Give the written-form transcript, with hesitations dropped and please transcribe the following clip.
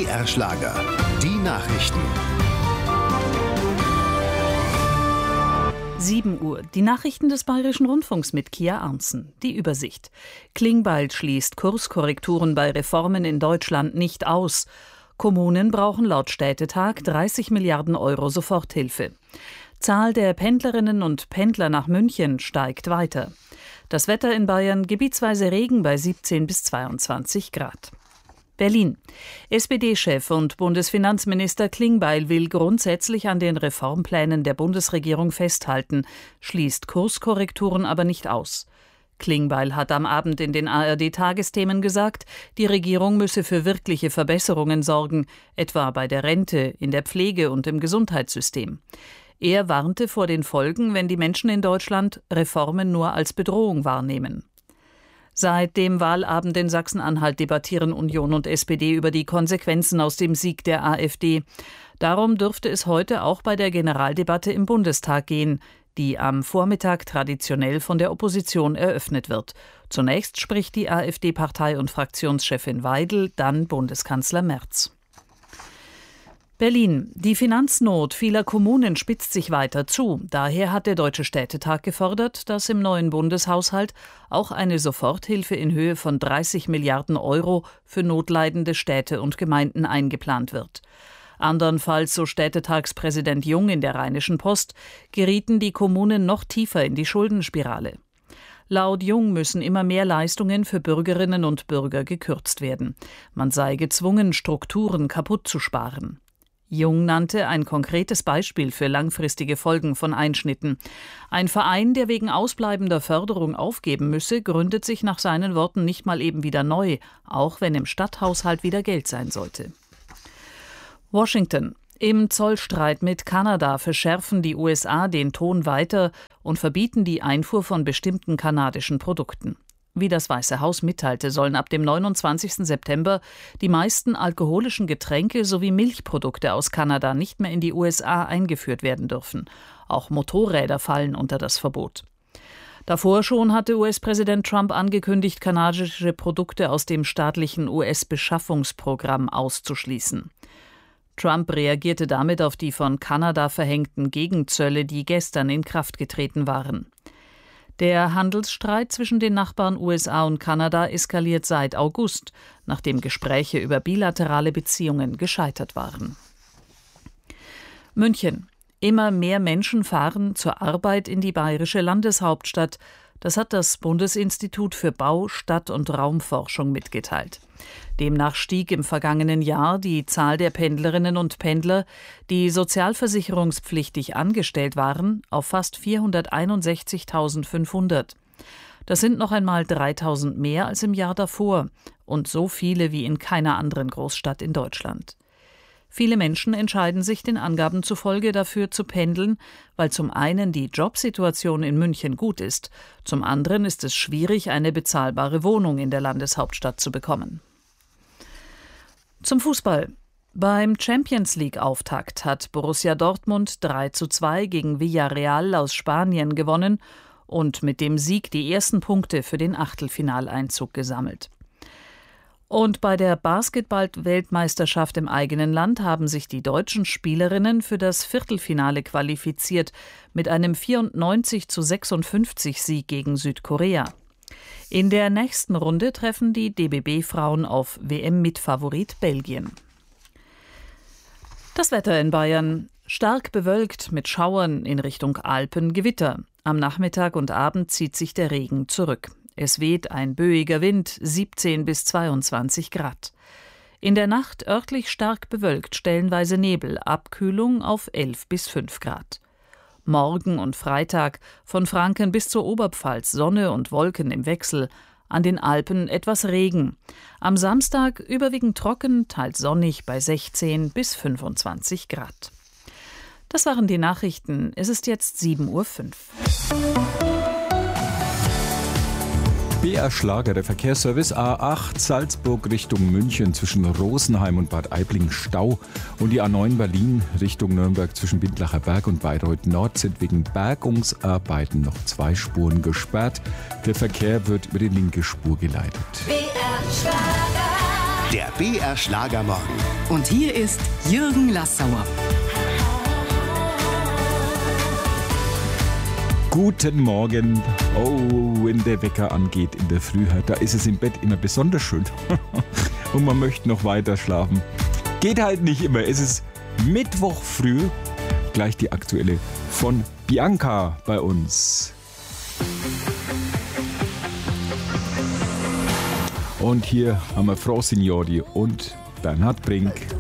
BR Schlager. Die Nachrichten. 7 Uhr. Die Nachrichten des Bayerischen Rundfunks mit Kia Arntzen. Die Übersicht. Klingbeil schließt Kurskorrekturen bei Reformen in Deutschland nicht aus. Kommunen brauchen laut Städtetag 30 Milliarden Euro Soforthilfe. Zahl der Pendlerinnen und Pendler nach München steigt weiter. Das Wetter in Bayern: gebietsweise Regen bei 17 bis 22 Grad. Berlin. SPD-Chef und Bundesfinanzminister Klingbeil will grundsätzlich an den Reformplänen der Bundesregierung festhalten, schließt Kurskorrekturen aber nicht aus. Klingbeil hat am Abend in den ARD-Tagesthemen gesagt, die Regierung müsse für wirkliche Verbesserungen sorgen, etwa bei der Rente, in der Pflege und im Gesundheitssystem. Er warnte vor den Folgen, wenn die Menschen in Deutschland Reformen nur als Bedrohung wahrnehmen. Seit dem Wahlabend in Sachsen-Anhalt debattieren Union und SPD über die Konsequenzen aus dem Sieg der AfD. Darum dürfte es heute auch bei der Generaldebatte im Bundestag gehen, die am Vormittag traditionell von der Opposition eröffnet wird. Zunächst spricht die AfD-Partei- und Fraktionschefin Weidel, dann Bundeskanzler Merz. Berlin. Die Finanznot vieler Kommunen spitzt sich weiter zu. Daher hat der Deutsche Städtetag gefordert, dass im neuen Bundeshaushalt auch eine Soforthilfe in Höhe von 30 Milliarden Euro für notleidende Städte und Gemeinden eingeplant wird. Andernfalls, so Städtetagspräsident Jung in der Rheinischen Post, gerieten die Kommunen noch tiefer in die Schuldenspirale. Laut Jung müssen immer mehr Leistungen für Bürgerinnen und Bürger gekürzt werden. Man sei gezwungen, Strukturen kaputt zu sparen. Jung nannte ein konkretes Beispiel für langfristige Folgen von Einschnitten. Ein Verein, der wegen ausbleibender Förderung aufgeben müsse, gründet sich nach seinen Worten nicht mal eben wieder neu, auch wenn im Stadthaushalt wieder Geld sein sollte. Washington. Im Zollstreit mit Kanada verschärfen die USA den Ton weiter und verbieten die Einfuhr von bestimmten kanadischen Produkten. Wie das Weiße Haus mitteilte, sollen ab dem 29. September die meisten alkoholischen Getränke sowie Milchprodukte aus Kanada nicht mehr in die USA eingeführt werden dürfen. Auch Motorräder fallen unter das Verbot. Davor schon hatte US-Präsident Trump angekündigt, kanadische Produkte aus dem staatlichen US-Beschaffungsprogramm auszuschließen. Trump reagierte damit auf die von Kanada verhängten Gegenzölle, die gestern in Kraft getreten waren. Der Handelsstreit zwischen den Nachbarn USA und Kanada eskaliert seit August, nachdem Gespräche über bilaterale Beziehungen gescheitert waren. München. Immer mehr Menschen fahren zur Arbeit in die bayerische Landeshauptstadt. Das hat das Bundesinstitut für Bau-, Stadt- und Raumforschung mitgeteilt. Demnach stieg im vergangenen Jahr die Zahl der Pendlerinnen und Pendler, die sozialversicherungspflichtig angestellt waren, auf fast 461.500. Das sind noch einmal 3.000 mehr als im Jahr davor und so viele wie in keiner anderen Großstadt in Deutschland. Viele Menschen entscheiden sich den Angaben zufolge dafür zu pendeln, weil zum einen die Jobsituation in München gut ist, zum anderen ist es schwierig, eine bezahlbare Wohnung in der Landeshauptstadt zu bekommen. Zum Fußball. Beim Champions-League-Auftakt hat Borussia Dortmund 3:2 gegen Villarreal aus Spanien gewonnen und mit dem Sieg die ersten Punkte für den Achtelfinaleinzug gesammelt. Und bei der Basketball-Weltmeisterschaft im eigenen Land haben sich die deutschen Spielerinnen für das Viertelfinale qualifiziert mit einem 94:56 Sieg gegen Südkorea. In der nächsten Runde treffen die DBB-Frauen auf WM-Mitfavorit Belgien. Das Wetter in Bayern: stark bewölkt mit Schauern in Richtung Alpen, Gewitter. Am Nachmittag und Abend zieht sich der Regen zurück. Es weht ein böiger Wind, 17 bis 22 Grad. In der Nacht örtlich stark bewölkt, stellenweise Nebel, Abkühlung auf 11 bis 5 Grad. Morgen und Freitag von Franken bis zur Oberpfalz Sonne und Wolken im Wechsel, an den Alpen etwas Regen. Am Samstag überwiegend trocken, teils sonnig bei 16 bis 25 Grad. Das waren die Nachrichten. Es ist jetzt 7:05 Uhr. BR Schlager, der Verkehrsservice A8 Salzburg Richtung München zwischen Rosenheim und Bad Aibling Stau und die A9 Berlin Richtung Nürnberg zwischen Bindlacher Berg und Bayreuth Nord sind wegen Bergungsarbeiten noch 2 Spuren gesperrt. Der Verkehr wird über die linke Spur geleitet. BR Schlager. Der BR Schlagermorgen. Und hier ist Jürgen Lassauer. Guten Morgen. Oh, wenn der Wecker angeht in der Früh, da ist es im Bett immer besonders schön. Und man möchte noch weiter schlafen. Geht halt nicht immer. Es ist Mittwoch früh. Gleich die aktuelle von Bianca bei uns. Und hier haben wir Frau Signori und Bernhard Brink.